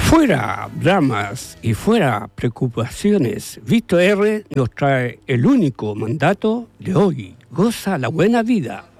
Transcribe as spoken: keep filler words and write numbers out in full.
Fuera dramas y fuera preocupaciones, Víctor R. nos trae el único mandato de hoy. Goza la buena vida.